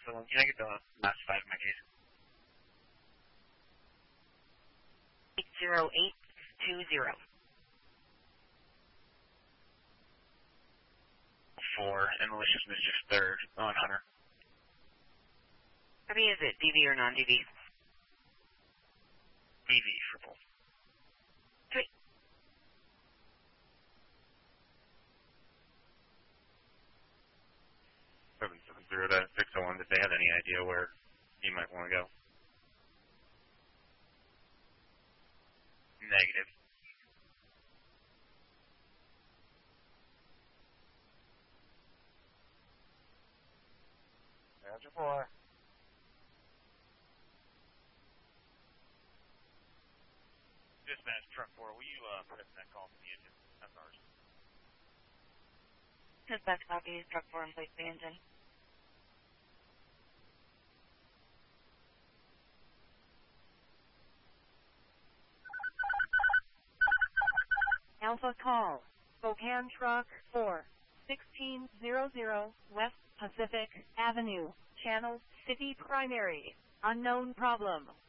So can I get the last 5 in my case? 80820. 4, and malicious mischief 3rd on Hunter. How many is it, DV or non-DV? DV for both. 3. 770 to 601, did they have any idea where you might want to go? Negative. Roger 4. Dispatch, truck 4, will you put in that call for the engine? That's ours. Dispatch copy, truck 4 and place the engine. Alpha call. Spokane truck 4. 1600 West Pacific Avenue. Channel City Primary. Unknown problem.